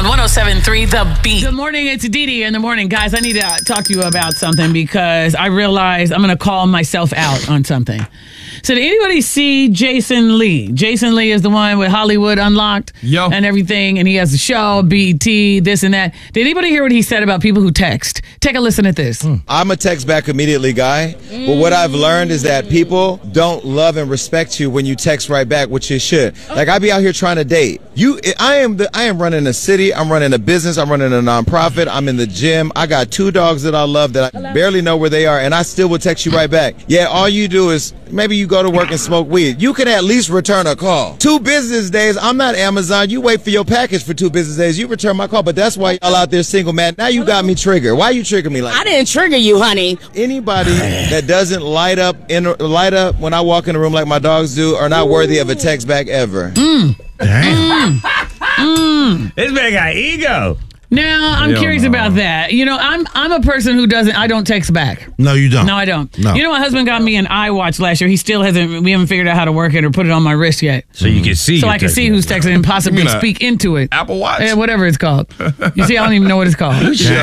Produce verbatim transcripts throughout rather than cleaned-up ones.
one oh seven point three The Beat. Good morning, it's Didi in the morning. Guys, I need to talk to you about something because I realized I'm going to call myself out on something. So did anybody see Jason Lee? Jason Lee is the one with Hollywood Unlocked Yo. and everything, and he has a show, B E T, this and that. Did anybody hear what he said about people who text? Take a listen at this. Mm. I'm a text back immediately guy, but what I've learned is that people don't love and respect you when you text right back, which you should. Like I be out here trying to date. You, I am the, I am running a city. I'm running a business. I'm running a nonprofit. I'm in the gym. I got two dogs that I love that I barely know where they are, and I still would text you right back. Yeah, all you do is maybe you go to work and smoke weed. You can at least return a call. Two business days. I'm not Amazon. You wait for your package for two business days. You return my call, but that's why y'all out there single, man. Now you got me triggered. Why you trigger me like I didn't trigger you, honey. Anybody that doesn't light up in light up when I walk in the room like my dogs do are not worthy of a text back ever. Mm. Damn. Mm. This man got ego. Now, I'm Hell curious no. about that. You know, I'm I'm a person who doesn't, I don't text back. No, you don't. No, I don't. No. You know, my husband got me an iWatch last year. He still hasn't, we haven't figured out how to work it or put it on my wrist yet. So you can see. So your I can text see who's texting and possibly You mean a speak into it. Apple Watch? Yeah, whatever it's called. You see, I don't even know what it's called.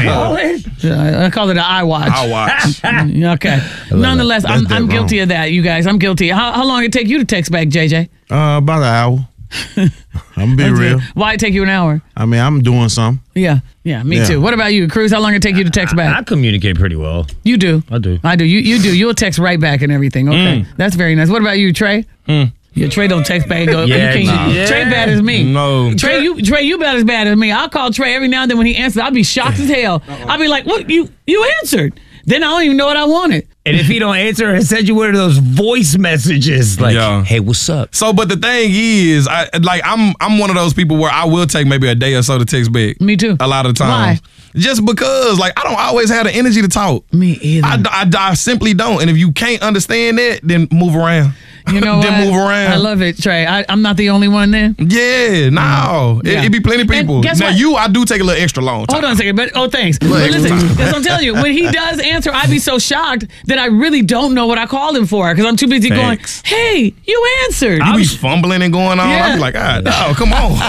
Damn. I call it an iWatch. I'll watch. Okay. Nonetheless, that. I'm, That's I'm dead guilty wrong. of that, you guys. I'm guilty. How, how long did it take you to text back, J J? Uh, about an hour. I'm gonna be real. Why it take you an hour? I mean, I'm doing something. Yeah. Yeah, me Yeah. too. What about you, Cruz? How long did it take you to text back? I communicate pretty well. You do. I do. I do. You you do. You'll text right back and everything. Okay. That's very nice. What about you, Trey? Mm. Yeah, Trey don't text back and go, Yeah, you can't, nah. Yeah. Trey bad as me. No. Trey, you Trey, you about as bad as me. I'll call Trey every now and then when he answers. I'll be shocked as hell. I'll be like, what? You you answered. Then I don't even know what I wanted. And if he don't answer, it sends you one of those voice messages like, Yeah. hey, what's up? So, but the thing is, I like I'm I'm one of those people where I will take maybe a day or so to text back. Me too. A lot of times. Why? Just because, like, I don't always have the energy to talk. Me either. I, I, I simply don't. And if you can't understand that, then move around. You know then what? move around. I love it, Trey. I, I'm not the only one then. Yeah, no. Yeah. It, it be plenty of And people. guess Now, what? you, I do take a little extra long time. Hold on a second, but oh, thanks. But Look, listen, time. that's what I'm telling you. When he does answer, I be so shocked that I really don't know what I called him for because I'm too busy Thanks. going, hey, you answered. You be fumbling and going on. Yeah. I be like, ah, no, come on.